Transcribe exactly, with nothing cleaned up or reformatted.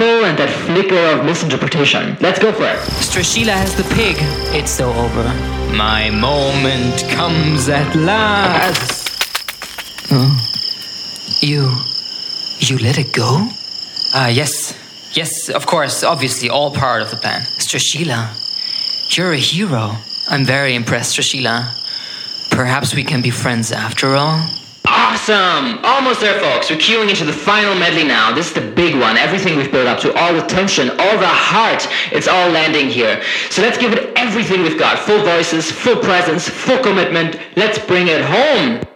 stumble and that flicker of misinterpretation. Let's go for it. Strashila has the pig. It's so over. My moment comes at last. Oh. You... You let it go? Ah, uh, yes. Yes, of course. Obviously, all part of the plan. Strashila, you're a hero. I'm very impressed, Strashila. Perhaps we can be friends after all? Awesome! Almost there, folks. We're queuing into the final medley now. This is the big one. Everything we've built up to, all the tension, all the heart, it's all landing here. So let's give it everything we've got. Full voices, full presence, full commitment. Let's bring it home.